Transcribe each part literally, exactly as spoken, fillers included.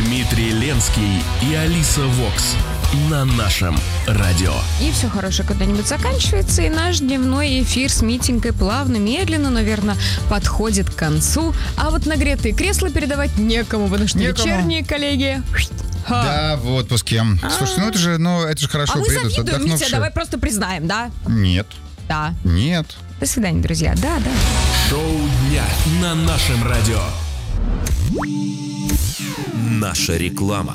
Дмитрий Ленский и Алиса Вокс на нашем радио. И все хорошее когда-нибудь заканчивается, и наш дневной эфир с Митенькой плавно, медленно, наверное, подходит к концу. А вот нагретые кресла передавать некому, потому что некому. Вечерние коллеги... Ха. Да, в отпуске. Слушайте, ну это же, ну это же хорошо. А мы приедут завидуем, отдохнувшие. Митя, давай просто признаем, да? Нет. Да. Нет. До свидания, друзья. Да, да. Шоу дня на нашем радио. Наша реклама.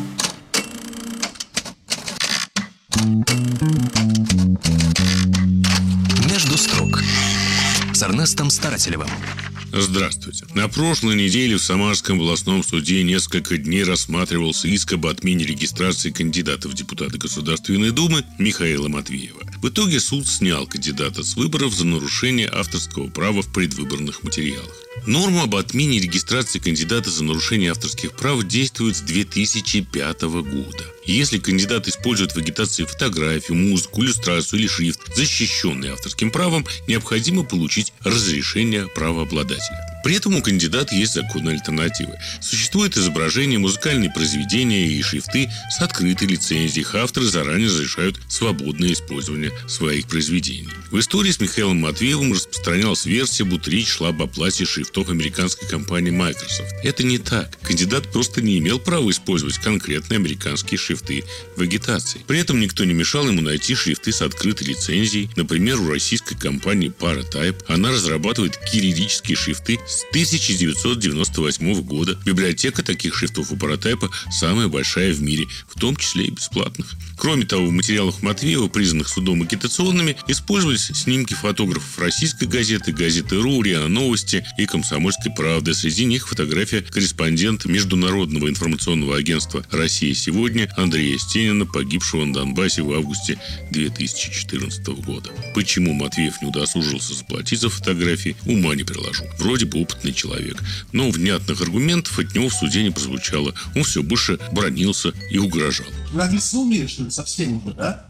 Между строк с Эрнестом Старателевым. Здравствуйте. На прошлой неделе в Самарском областном суде несколько дней рассматривался иск об отмене регистрации кандидата в депутаты Государственной Думы Михаила Матвеева. В итоге суд снял кандидата с выборов за нарушение авторского права в предвыборных материалах. Норма об отмене регистрации кандидата за нарушение авторских прав действует с две тысячи пятого года. Если кандидат использует в агитации фотографию, музыку, иллюстрацию или шрифт, защищенный авторским правом, необходимо получить разрешение правообладателя. При этом у кандидата есть законные альтернативы. Существует изображение, музыкальные произведения и шрифты с открытой лицензией. Их авторы заранее разрешают свободное использование своих произведений. В истории с Михаилом Матвеевым распространялась версия, будто речь шла об оплате шрифтов американской компании Microsoft. Это не так. Кандидат просто не имел права использовать конкретные американские шрифты в агитации. При этом никто не мешал ему найти шрифты с открытой лицензией. Например, у российской компании Paratype она разрабатывает кириллические шрифты с тысяча девятьсот девяносто восьмого года. Библиотека таких шрифтов у Paratype самая большая в мире, в том числе и бесплатных. Кроме того, в материалах Матвеева, признанных судом агитационными, использовались снимки фотографов российской газеты, газеты РУ, РИА Новости и Комсомольской правды. Среди них фотография корреспондента Международного информационного агентства «Россия сегодня» Андрея Стенина, погибшего на Донбассе в августе две тысячи четырнадцатого года. Почему Матвеев не удосужился заплатить за фотографии, ума не приложу. Вроде бы опытный человек, но внятных аргументов от него в суде не прозвучало. Он все больше бранился и угрожал. Вы объяснили, что ли, со всеми, да?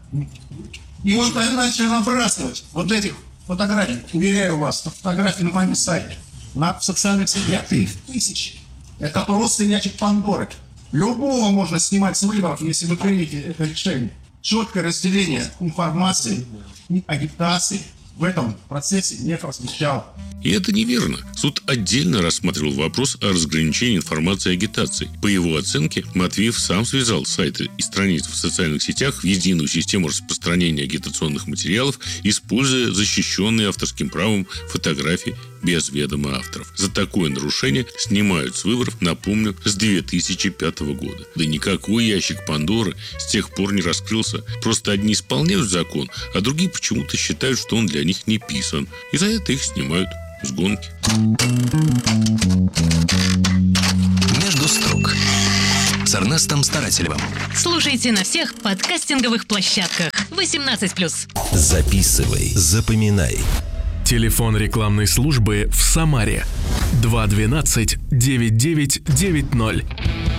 И вот тогда начали набрасывать вот этих фотографий. Уверяю вас, фотографии на моем сайте, на социальных сетях их тысячи. Это просто ячик Пандоры. Любого можно снимать с выборов, если вы примете это решение. Четкое разделение информации и агитации в этом процессе не просвещало. И это неверно. Суд отдельно рассматривал вопрос о разграничении информации и агитации. По его оценке, Матвеев сам связал сайты и страницы в социальных сетях в единую систему распространения агитационных материалов, используя защищенные авторским правом фотографии без ведома авторов. За такое нарушение снимают с выборов, напомню, с две тысячи пятого года. Да никакой ящик Пандоры с тех пор не раскрылся. Просто одни исполняют закон, а другие почему-то считают, что он для них не писан. И за это их снимают с гонки. Между строк с Эрнестом Старателевым. Слушайте на всех подкастинговых площадках. восемнадцать плюс. Записывай, запоминай. Телефон рекламной службы в Самаре два двенадцать девять девять девять ноль.